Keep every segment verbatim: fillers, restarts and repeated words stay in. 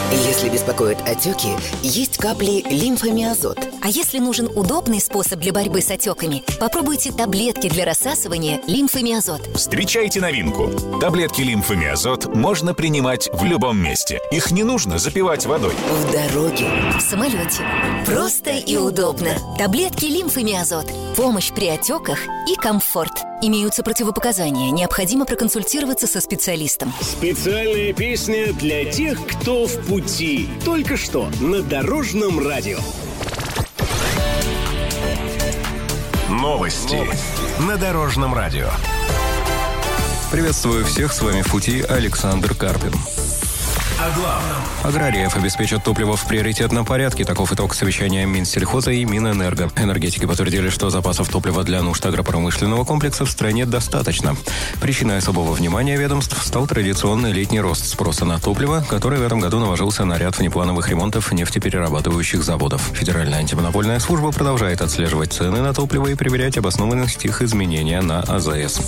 Если беспокоят отеки, есть капли лимфомиазот. А если нужен удобный способ для борьбы с отеками, попробуйте таблетки для рассасывания лимфомиазот. Встречайте новинку. Таблетки лимфомиазот можно принимать в любом месте. Их не нужно запивать водой. В дороге, в самолете. Просто и удобно. Таблетки лимфомиазот. Помощь при отеках и комфорт. Имеются противопоказания. Необходимо проконсультироваться со специалистом. Специальная песня для тех, кто в пути. Только что на Дорожном радио. Новости на Дорожном радио. Приветствую всех, с вами в пути Александр Карпин. О главном. Аграриев обеспечат топливо в приоритетном порядке. Таков итог совещания Минсельхоза и Минэнерго. Энергетики подтвердили, что запасов топлива для нужд агропромышленного комплекса в стране достаточно. Причиной особого внимания ведомств стал традиционный летний рост спроса на топливо, который в этом году наложился на ряд внеплановых ремонтов нефтеперерабатывающих заводов. Федеральная антимонопольная служба продолжает отслеживать цены на топливо и проверять обоснованность их изменения на АЗС.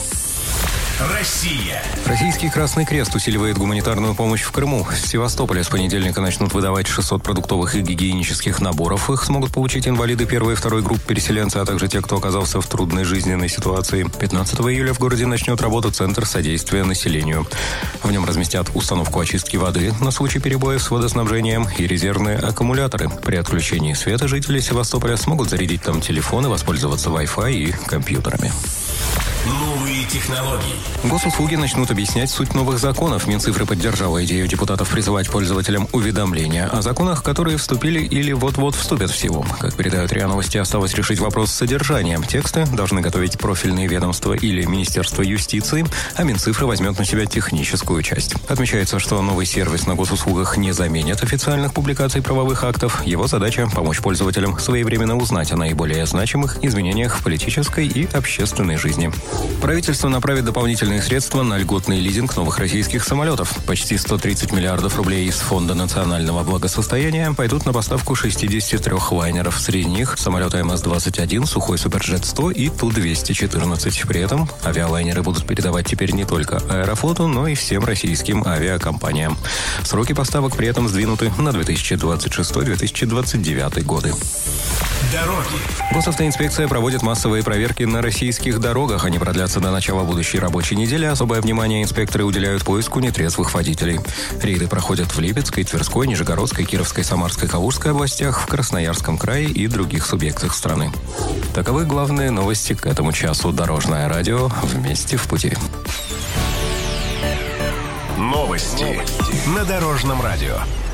Россия. Российский Красный Крест усиливает гуманитарную помощь в Крыму. В Севастополе с понедельника начнут выдавать шестьсот продуктовых и гигиенических наборов. Их смогут получить инвалиды первой и второй групп, переселенцы, а также те, кто оказался в трудной жизненной ситуации. пятнадцатого июля в городе начнет работу Центр содействия населению. В нем разместят установку очистки воды на случай перебоев с водоснабжением и резервные аккумуляторы. При отключении света жители Севастополя смогут зарядить там телефоны, воспользоваться Wi-Fi и компьютерами. Новые технологии. Госуслуги начнут объяснять суть новых законов. Минцифры поддержала идею депутатов призывать пользователям уведомления о законах, которые вступили или вот-вот вступят в силу. Как передают РИА Новости, осталось решить вопрос с содержанием. Тексты должны готовить профильные ведомства или Министерство юстиции, а Минцифры возьмет на себя техническую часть. Отмечается, что новый сервис на госуслугах не заменит официальных публикаций правовых актов. Его задача – помочь пользователям своевременно узнать о наиболее значимых изменениях в политической и общественной жизни. Правительство направит дополнительные средства на льготный лизинг новых российских самолетов. Почти сто тридцать миллиардов рублей из Фонда национального благосостояния пойдут на поставку шестидесяти трёх лайнеров. Среди них самолеты эм эс двадцать один, Сухой Суперджет сто и Ту двести четырнадцать. При этом авиалайнеры будут передавать теперь не только Аэрофлоту, но и всем российским авиакомпаниям. Сроки поставок при этом сдвинуты на две тысячи двадцать шестой - две тысячи двадцать девятый годы. Дороги. Госавтоинспекция проводит массовые проверки на российских дорогах. Они продлятся до начала будущей рабочей недели. Особое внимание инспекторы уделяют поиску нетрезвых водителей. Рейды проходят в Липецкой, Тверской, Нижегородской, Кировской, Самарской, Калужской областях, в Красноярском крае и других субъектах страны. Таковы главные новости к этому часу. Дорожное радио. Вместе в пути. Новости, Новости. на Дорожном радио.